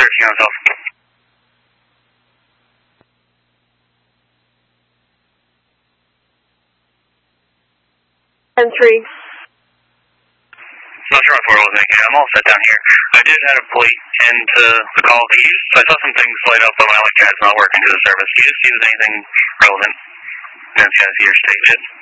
13 on self. Entry. Not sure what was making. I'm all set down here. I did add a plate into the call to use. I saw some things light up, but my light cad's not working to the service. Do you see anything relevant? And it's got to see your state yet.